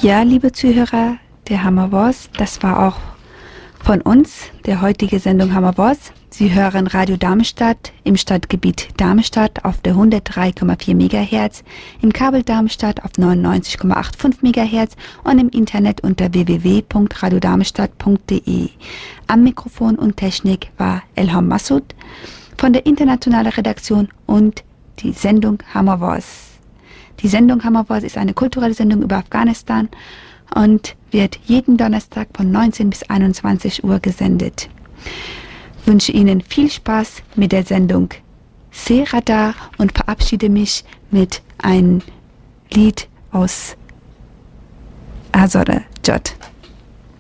Ja, liebe Zuhörer, der Hammerwurst, das war auch von uns, der heutige Sendung Hammerwurst. Sie hören Radio Darmstadt im Stadtgebiet Darmstadt auf der 103,4 MHz, im Kabel Darmstadt auf 99,85 MHz und im Internet unter www.radiodarmstadt.de. Am Mikrofon und Technik war Elham Massoud von der internationalen Redaktion und die Sendung Hammerwurst. Die Sendung Hammerwurst ist eine kulturelle Sendung über Afghanistan und wird jeden Donnerstag von 19 bis 21 Uhr gesendet. Ich wünsche Ihnen viel Spaß mit der Sendung Seradar und verabschiede mich mit einem Lied aus Azore Jot.